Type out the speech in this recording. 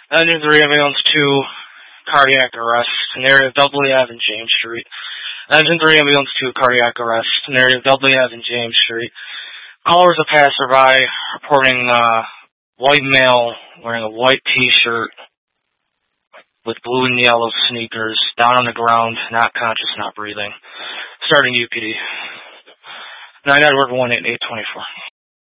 Engine 3 ambulance 2, cardiac arrest in the area of Dudley Ave and James Street. Engine 3 ambulance 2, cardiac arrest in the area of Dudley Ave and James Street. Caller was a passerby reporting white male wearing a white t-shirt with blue and yellow sneakers, down on the ground, not conscious, not breathing. Starting UPD. 9 Edward 18824.